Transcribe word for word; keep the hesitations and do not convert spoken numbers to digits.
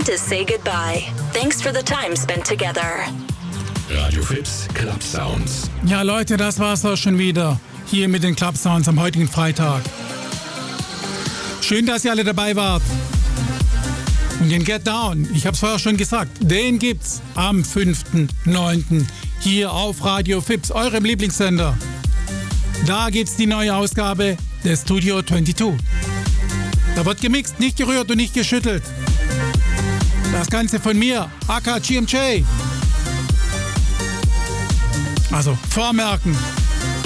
to say goodbye. Thanks for the time spent together. Radio Fips Club Sounds. Ja, Leute, das war's auch schon wieder. Hier mit den Club Sounds am heutigen Freitag. Schön, dass ihr alle dabei wart. Und den Get Down, ich hab's vorher schon gesagt, den gibt's am fünften neunten hier auf Radio Fips, eurem Lieblingssender. Da gibt's die neue Ausgabe des Studio zweiundzwanzig. Da wird gemixt, nicht gerührt und nicht geschüttelt. Das Ganze von mir, aka G M J. Also vormerken.